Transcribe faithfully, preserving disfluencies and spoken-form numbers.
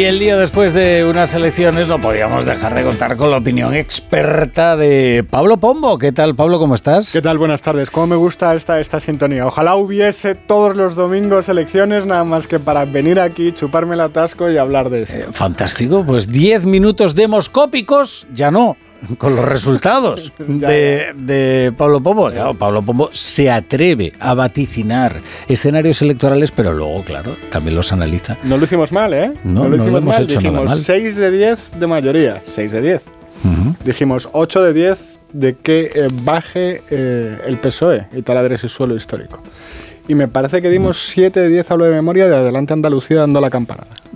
el día después de unas elecciones no podíamos dejar de contar con la opinión experta de Pablo Pombo. ¿Qué tal, Pablo? ¿Cómo estás? ¿Qué tal? Buenas tardes. ¿Cómo me gusta esta, esta sintonía? Ojalá hubiese todos los domingos elecciones, nada más que para venir aquí, chuparme el atasco y hablar de esto. Eh, fantástico. Pues diez minutos demoscópicos, ya no, con los resultados de, de Pablo Pombo. Claro, Pablo Pombo se atreve a vaticinar escenarios electorales, pero luego, claro, también los analiza. No lo hicimos mal, ¿eh? No, no lo no hicimos lo hemos mal. hecho Dijimos nada mal. seis de diez de mayoría. seis de diez. Uh-huh. Dijimos ocho de diez de que eh, baje eh, el P S O E y taladre ese suelo histórico. Y me parece que dimos siete de diez, hablo de memoria, de Adelante Andalucía dando la campanada.